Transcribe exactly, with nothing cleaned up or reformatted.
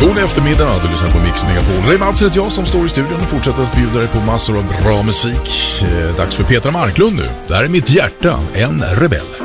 God eftermiddag, du lyssnar på Mix Megapol. Det är Mats och jag som står i studion och fortsätter att bjuda dig på massor av bra musik. Dags för Petra Marklund nu. Där är mitt hjärta en rebell.